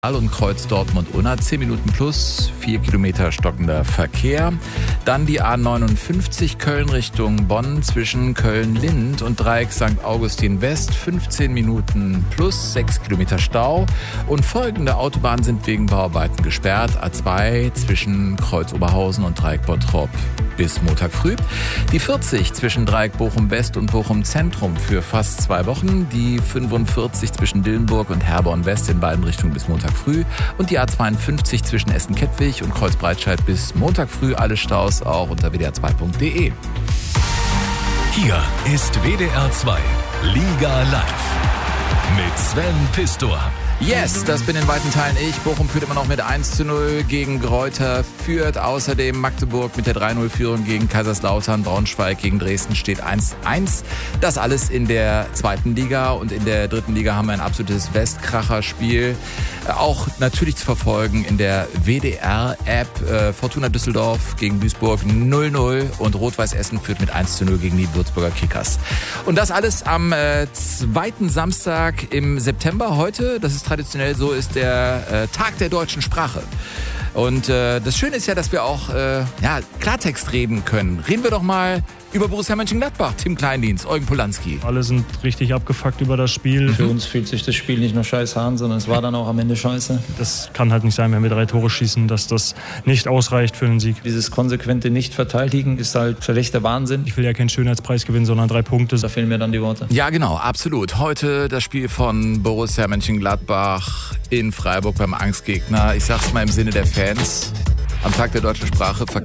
Und Kreuz Dortmund-Unna, 10 Minuten plus, 4 Kilometer stockender Verkehr. Dann die A59 Köln Richtung Bonn zwischen Köln-Lind und Dreieck St. Augustin West, 15 Minuten plus, 6 Kilometer Stau. Und folgende Autobahnen sind wegen Bauarbeiten gesperrt. A2 zwischen Kreuz Oberhausen und Dreieck Bottrop bis Montag früh. Die 40 zwischen Dreieck Bochum West und Bochum Zentrum für fast 2 Wochen. Die 45 zwischen Dillenburg und Herborn West in beiden Richtungen bis Montag früh. Und die A52 zwischen Essen-Kettwig und Kreuz-Breitscheid bis Montag früh. Alle Staus auch unter wdr2.de. Hier ist WDR 2 Liga Live mit Sven Pistor. Yes, das bin in weiten Teilen ich. Bochum führt immer noch mit 1:0 gegen Greuther Fürth. Außerdem Magdeburg mit der 3:0-Führung gegen Kaiserslautern. Braunschweig gegen Dresden steht 1:1. Das alles in der zweiten Liga. Und in der dritten Liga haben wir ein absolutes Westkracher-Spiel. Auch natürlich zu verfolgen in der WDR-App. Fortuna Düsseldorf gegen Duisburg 0:0. Und Rot-Weiß Essen führt mit 1:0 gegen die Würzburger Kickers. Und das alles am zweiten Samstag im September. Heute, das ist traditionell so, ist der Tag der deutschen Sprache. Und das Schöne ist ja, dass wir auch Klartext reden können. Reden wir doch mal über Borussia Mönchengladbach. Tim Kleindienst, Eugen Polanski. Alle sind richtig abgefuckt über das Spiel. Für uns fühlt sich das Spiel nicht nur scheiße an, sondern es war dann auch am Ende scheiße. Das kann halt nicht sein, wenn wir 3 Tore schießen, dass das nicht ausreicht für einen Sieg. Dieses konsequente Nicht-Verteidigen ist halt schlechter Wahnsinn. Ich will ja keinen Schönheitspreis gewinnen, sondern 3 Punkte. Da fehlen mir dann die Worte. Ja, genau, absolut. Heute das Spiel von Borussia Mönchengladbach in Freiburg beim Angstgegner. Ich sag's mal im Sinne der Fans. Am Tag der deutschen Sprache